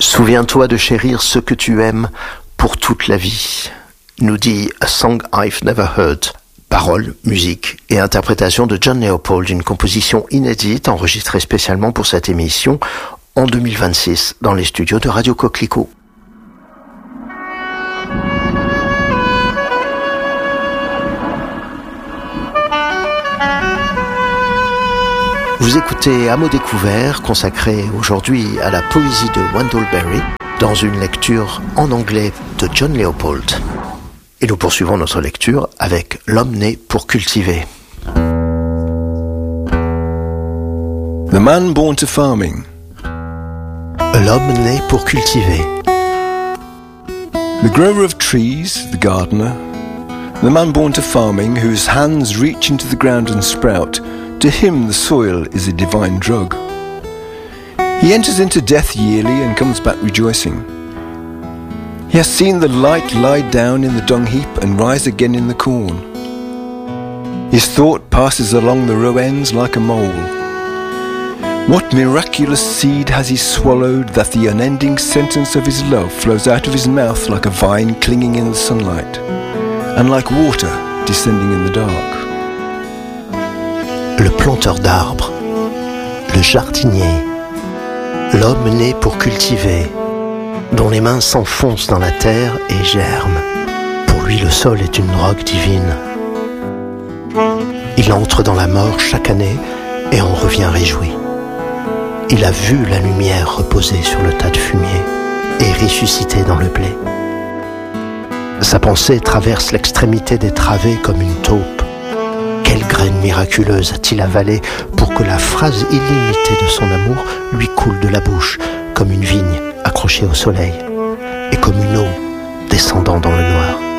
Souviens-toi de chérir ce que tu aimes pour toute la vie, nous dit A Song I've Never Heard. Paroles, musique et interprétation de John Leopold, une composition inédite enregistrée spécialement pour cette émission en 2026 dans les studios de Radio Coquelicot. Vous écoutez À mots découvert, consacré aujourd'hui à la poésie de Wendell Berry, dans une lecture en anglais de John Leopold. Et nous poursuivons notre lecture avec L'homme né pour cultiver. The man born to farming. L'homme né pour cultiver. The grower of trees, the gardener. The man born to farming, whose hands reach into the ground and sprout. To him the soil is a divine drug. He enters into death yearly and comes back rejoicing. He has seen the light lie down in the dung heap and rise again in the corn. His thought passes along the row ends like a mole. What miraculous seed has he swallowed that the unending sentence of his love flows out of his mouth like a vine clinging in the sunlight, and like water descending in the dark? Le planteur d'arbres, le jardinier, l'homme né pour cultiver, dont les mains s'enfoncent dans la terre et germent. Pour lui, le sol est une drogue divine. Il entre dans la mort chaque année et en revient réjoui. Il a vu la lumière reposer sur le tas de fumier et ressusciter dans le blé. Sa pensée traverse l'extrémité des travées comme une taupe. Quelle graine miraculeuse a-t-il avalée pour que la phrase illimitée de son amour lui coule de la bouche comme une vigne accrochée au soleil et comme une eau descendant dans le noir.